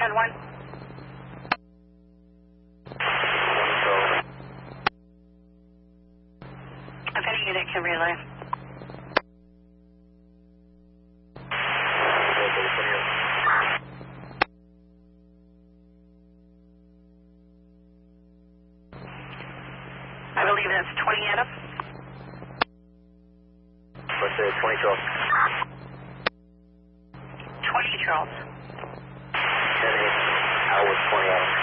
10-1. If any unit can relay. I believe that's 20 Adam. What's the 20 Charles? 20 Charles. 10-8, I was 20 Adam.